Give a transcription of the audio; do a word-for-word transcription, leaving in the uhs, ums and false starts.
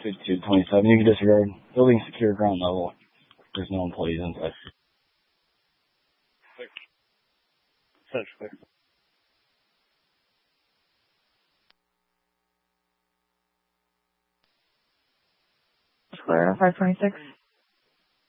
fifty-two twenty-seven, you can disregard. Building secure ground level. There's no employees inside. Essentially. Clear, five twenty-six.